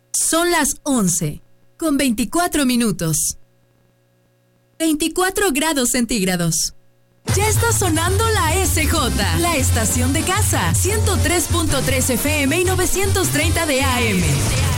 Son las 11, con 24 minutos. 24 grados centígrados. Ya está sonando la SJ, la estación de casa, 103.3 FM y 930 de AM.